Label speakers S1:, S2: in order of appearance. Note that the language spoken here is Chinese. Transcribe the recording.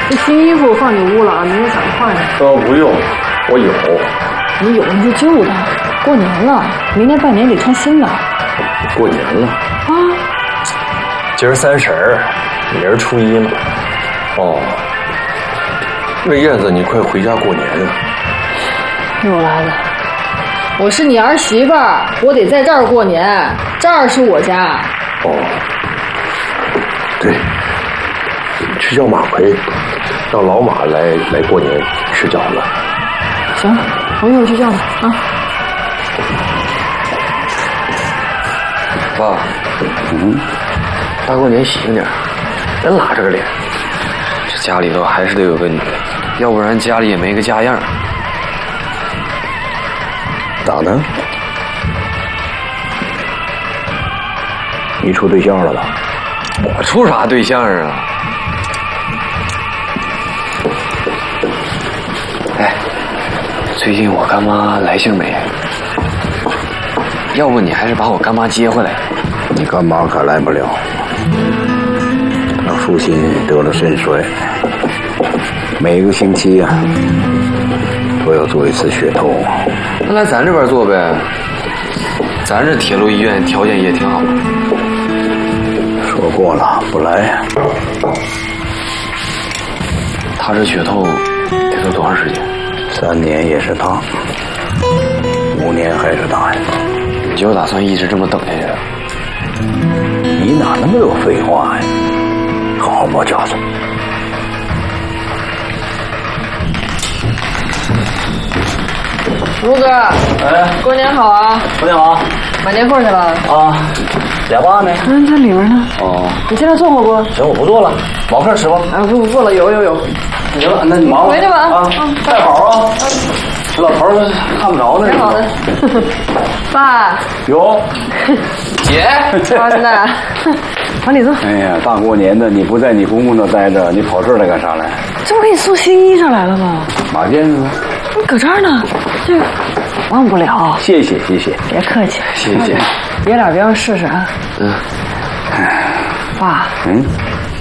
S1: 这新衣服放你屋了，明天早上换上。
S2: 不用，我有。
S1: 你有那是旧的，过年了，明年拜年得穿新的。
S2: 过年了
S1: 啊？
S3: 今儿30儿，明儿初1嘛。
S2: 哦，那燕子，你快回家过年了。
S1: 又来了，我是你儿媳妇儿，我得在这儿过年，这儿是我家。
S2: 哦，对，去叫马奎，让老马来过年吃饺子。
S1: 行，我一会儿去叫他啊。
S3: 爸，大过年喜庆点，别拉着个脸。这家里头还是得有个女的，要不然家里也没个家样。
S2: 咋的？你处对象了吧？
S3: 我处啥对象啊？哎，最近我干妈来信没？要不你还是把我干妈接回来。
S2: 你干妈可来不了，让舒心得了肾衰，每个星期啊都要做一次血透。
S3: 那来咱这边做呗，咱这铁路医院条件也挺好。
S2: 说过了，不来。
S3: 他这血透得做多长时间
S2: ？3年也是他，5年还是他呀？
S3: 你就打算一直这么等下去？
S2: 你哪那么多废话呀？好好包饺子。
S1: 卢哥，
S4: 哎，
S1: 过年好啊！
S4: 过年好。
S1: 买年货去了
S4: 啊？俩爸呢？
S1: 在里边呢。
S4: 哦，
S1: 你进来坐会儿不？
S4: 行，我不做了，晚饭吃吧。
S1: 啊，不了，有。
S4: 行了，那你忙吧。
S1: 回去吧
S4: 啊，带好啊。这老头看不着呢。
S1: 挺好的。爸。
S4: 有。
S3: 姐。
S1: 儿子，往里坐。
S2: 哎呀，大过年的，你不在你公公那待着，你跑这儿来干啥来？
S1: 这不给你送新衣裳来了吗？
S2: 马健呢？
S1: 你搁这儿呢，这个忘不了。
S2: 谢谢。
S1: 别客气，
S3: 谢谢。
S1: 爷俩别让试试啊。
S3: 嗯。
S1: 爸。